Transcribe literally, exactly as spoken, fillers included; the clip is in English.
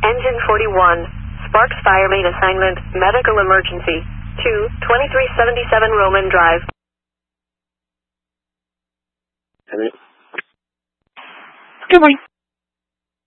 Engine forty-one, Sparks Fire Main Assignment, Medical Emergency, two, twenty-three seventy-seven Roman Drive. Good morning.